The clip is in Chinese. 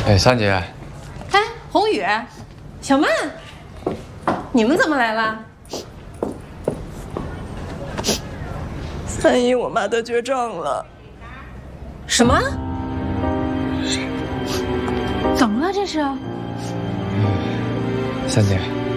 哎，三姐， 哎，宏宇，小曼，你们怎么来了？ 三姨，我妈得绝症了。 什么？怎么了？这是？ 三姐，